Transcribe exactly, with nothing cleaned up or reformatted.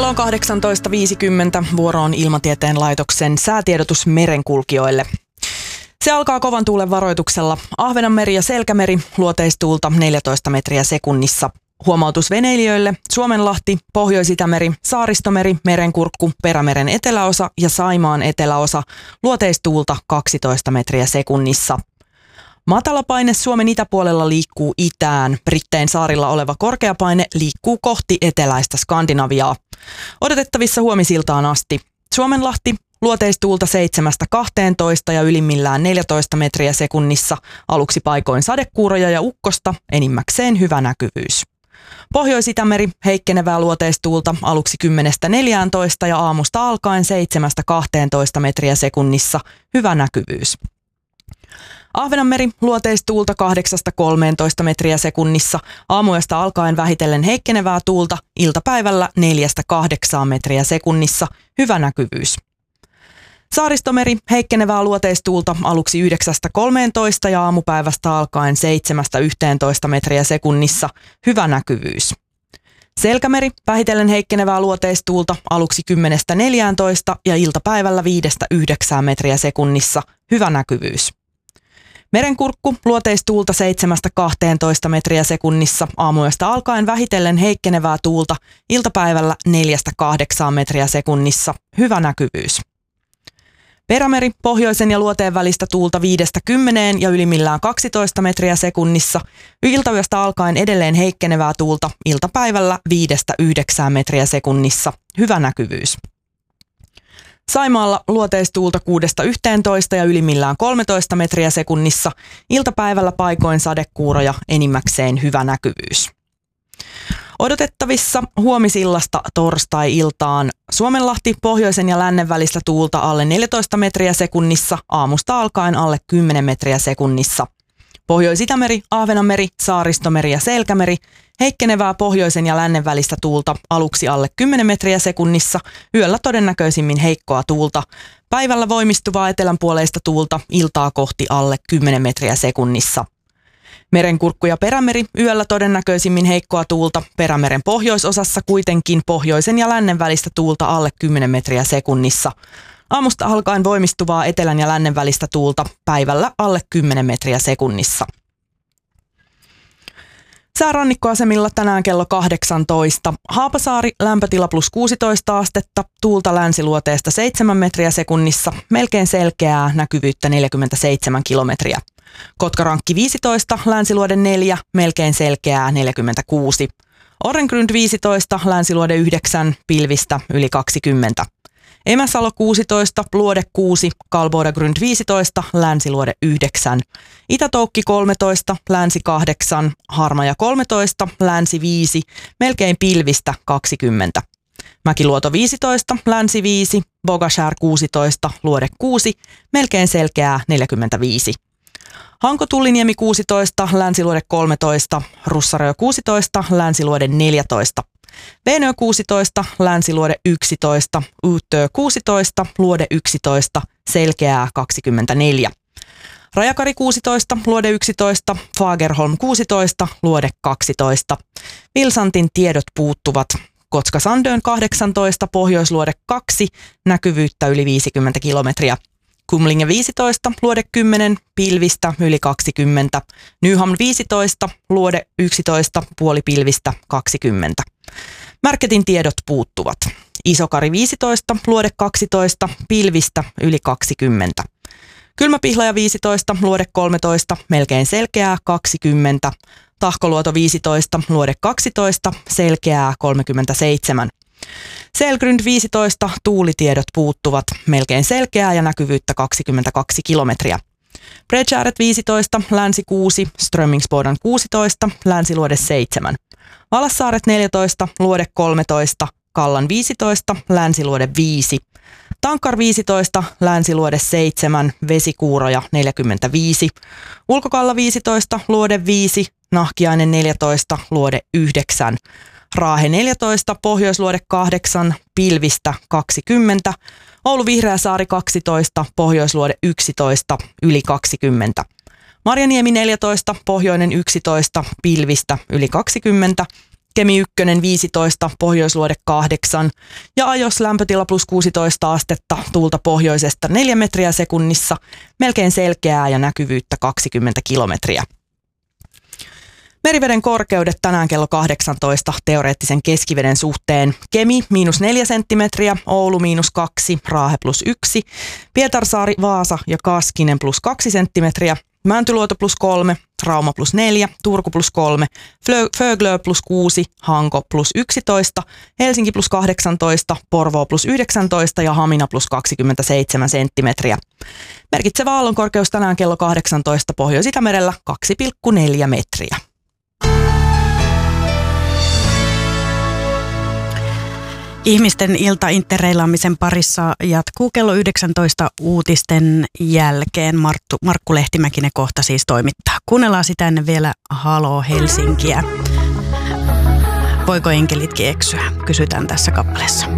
on kahdeksantoista viisikymmentä. Vuoro on Ilmatieteen laitoksen säätiedotus merenkulkijoille. Se alkaa kovan tuulen varoituksella. Ahvenanmeri ja Selkämeri, luoteistuulta neljätoista metriä sekunnissa. Huomautus veneilijöille: Suomenlahti, Pohjois-Itämeri, Saaristomeri, Merenkurkku, Perämeren eteläosa ja Saimaan eteläosa, luoteistuulta kaksitoista metriä sekunnissa. Matalapaine Suomen itäpuolella liikkuu itään. Brittein saarilla oleva korkeapaine liikkuu kohti eteläistä Skandinaviaa. Odotettavissa huomisiltaan asti. Suomenlahti, luoteistuulta seitsemästä kahteentoista ja ylimmillään neljätoista metriä sekunnissa. Aluksi paikoin sadekuuroja ja ukkosta, enimmäkseen hyvä näkyvyys. Pohjois-Itämeri, heikkenevää luoteistuulta aluksi kymmenestä neljääntoista ja aamusta alkaen seitsemästä kahteentoista metriä sekunnissa, hyvä näkyvyys. Ahvenanmeri, luoteistuulta kahdeksasta kolmeentoista metriä sekunnissa, aamuyöstä alkaen vähitellen heikkenevää tuulta, iltapäivällä neljästä kahdeksaan metriä sekunnissa, hyvä näkyvyys. Saaristomeri, heikkenevää luoteistuulta aluksi yhdeksästä kolmeentoista ja aamupäivästä alkaen seitsemästä yhteentoista metriä sekunnissa, hyvä näkyvyys. Selkämeri, vähitellen heikkenevää luoteistuulta aluksi kymmenestä neljääntoista ja iltapäivällä viidestä yhdeksään metriä sekunnissa, hyvä näkyvyys. Merenkurkku, luoteistuulta seitsemästä kahteentoista metriä sekunnissa, aamuyöstä alkaen vähitellen heikkenevää tuulta, iltapäivällä neljästä kahdeksaan metriä sekunnissa, hyvä näkyvyys. Perämeri, pohjoisen ja luoteen välistä tuulta viidestä kymmeneen ja ylimmillään kaksitoista metriä sekunnissa, iltayöstä alkaen edelleen heikkenevää tuulta, iltapäivällä viidestä yhdeksään metriä sekunnissa, hyvä näkyvyys. Saimaalla luoteistuulta kuudesta yhteentoista ja ylimmillään kolmetoista metriä sekunnissa, iltapäivällä paikoin sadekuuroja, enimmäkseen hyvä näkyvyys. Odotettavissa huomisillasta torstai-iltaan Suomenlahti, pohjoisen ja lännen välistä tuulta alle neljätoista metriä sekunnissa, aamusta alkaen alle kymmenen metriä sekunnissa. Pohjois-Itämeri, Ahvenanmeri, Saaristomeri ja Selkämeri, heikkenevää pohjoisen ja lännen välistä tuulta aluksi alle kymmenen metriä sekunnissa, yöllä todennäköisimmin heikkoa tuulta. Päivällä voimistuvaa etelänpuoleista tuulta, iltaa kohti alle kymmenen metriä sekunnissa. Merenkurkku ja Perämeri, yöllä todennäköisimmin heikkoa tuulta, Perämeren pohjoisosassa kuitenkin pohjoisen ja lännen välistä tuulta alle kymmenen metriä sekunnissa. Aamusta alkaen voimistuvaa etelän ja lännen välistä tuulta, päivällä alle kymmenen metriä sekunnissa. Sää rannikkoasemilla tänään kello kahdeksantoista. Haapasaari, lämpötila plus kuusitoista astetta, tuulta länsiluoteesta seitsemän metriä sekunnissa, melkein selkeää, näkyvyyttä neljäkymmentäseitsemän kilometriä. Kotkarankki viisitoista, länsiluode neljä, melkein selkeää, neljäkymmentäkuusi. Orrengrund viisitoista, länsiluode yhdeksän, pilvistä yli kaksikymmentä. Emäsalo kuusitoista, luode kuusi, Kalbodagrund viisitoista, länsiluode yhdeksän. Itätoukki kolmetoista, länsi kahdeksan, Harmaja kolmetoista, länsi viisi, melkein pilvistä kaksikymmentä. Mäkiluoto viisitoista, länsi viisi, Bogashär kuusitoista, luode kuusi, melkein selkeää, neljäkymmentäviisi. Hanko-Tulliniemi kuusitoista, länsiluode kolmetoista, Russarö kuusitoista, länsiluode neljätoista. Veenö kuusitoista, länsiluode yksitoista, Uutö kuusitoista, luode yksitoista, selkeää kaksikymmentäneljä. Rajakari kuusitoista, luode yksitoista, Fagerholm kuusitoista, luode kaksitoista. Vilsantin tiedot puuttuvat. Kotka-Sandön kahdeksantoista, pohjoisluode kaksi, näkyvyyttä yli viisikymmentä kilometriä. Kumlinge viisitoista, luode kymmenen, pilvistä yli kaksikymmentä. Nyhamn viisitoista, luode yksitoista, puoli pilvistä kaksikymmentä. Märketin tiedot puuttuvat. Isokari viisitoista, luode kaksitoista, pilvistä yli kaksikymmentä. Kylmäpihlaja viisitoista, luode kolmetoista, melkein selkeää kaksikymmentä. Tahkoluoto viisitoista, luode kaksitoista, selkeää kolmekymmentäseitsemän. Selgrund viisitoista, tuulitiedot puuttuvat, melkein selkeää ja näkyvyyttä kaksikymmentäkaksi kilometriä. Bredgäret viisitoista, länsi kuusi, Strömmingsbodan kuusitoista, länsiluode seitsemän. Valassaaret neljätoista, luode kolmetoista, Kallan viisitoista, länsiluode viisi. Tankkar viisitoista, länsiluode seitsemän, Vesikuuroja neljäkymmentäviisi. Ulkokalla viisitoista, luode viisi, Nahkiainen neljätoista, luode yhdeksän. Raahe neljätoista, pohjoisluode kahdeksan, pilvistä kaksikymmentä. Oulu Vihreäsaari kaksitoista, pohjoisluode yksitoista, yli kaksikymmentä. Marjaniemi neljätoista, pohjoinen yksitoista, pilvistä yli kaksikymmentä. Kemi ykkönen viisitoista, pohjoisluode kahdeksan ja Ajos lämpötila plus kuusitoista astetta, tuulta pohjoisesta neljä metriä sekunnissa, melkein selkeää ja näkyvyyttä kaksikymmentä kilometriä. Meriveden korkeudet tänään kello kahdeksantoista teoreettisen keskiveden suhteen. Kemi miinus neljä senttimetriä, Oulu miinus kaksi, Raahe plus yksi, Pietarsaari, Vaasa ja Kaskinen plus kaksi senttimetriä, Mäntyluoto plus kolme, Rauma plus neljä, Turku plus kolme, Föglö plus kuusi, Hanko plus yksitoista, Helsinki plus kahdeksantoista, Porvoo plus yhdeksäntoista ja Hamina plus kaksikymmentäseitsemän senttimetriä. Merkitsevä aallonkorkeus tänään kello kahdeksantoista Pohjois-Itämerellä kaksi pilkku neljä metriä. Ihmisten iltainterreilaamisen parissa jatkuu kello yhdeksäntoista uutisten jälkeen. Marttu, Markku Lehtimäki ne kohta siis toimittaa. Kuunnellaan sitä ennen vielä Haloo Helsinkiä. Voiko enkelitkin eksyä? Kysytään tässä kappaleessa.